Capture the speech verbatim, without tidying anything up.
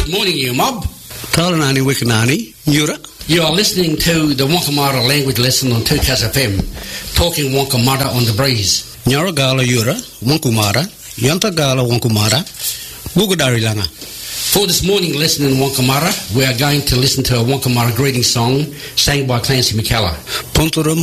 Good morning, you mob. Talanani Wikanani, Yura. You are listening to the Wonkamara language lesson on two Cas F M, talking Wonkamara on the breeze. Nyaragala Yura, Wonkumara, Yantagala Wonkumara, Bugadari Langa. For this morning lesson in Wonkamara, we are going to listen to a Wonkamara greeting song sang by Clancy McKellar. Punturum